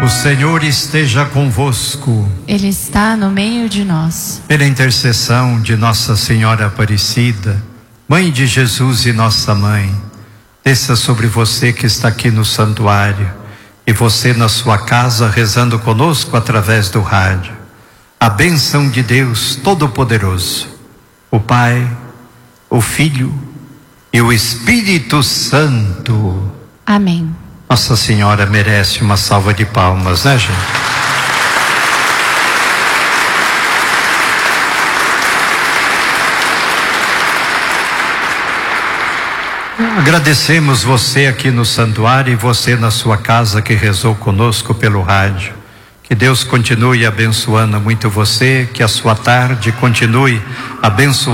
O Senhor esteja convosco. Ele está no meio de nós. Pela intercessão de Nossa Senhora Aparecida, Mãe de Jesus e Nossa Mãe, desça sobre você que está aqui no santuário e você na sua casa rezando conosco através do rádio. A bênção de Deus Todo-Poderoso, o Pai, o Filho e o Espírito Santo. Amém. Nossa Senhora merece uma salva de palmas, né, gente? Agradecemos você aqui no santuário e você na sua casa que rezou conosco pelo rádio. Que Deus continue abençoando muito você, que a sua tarde continue abençoando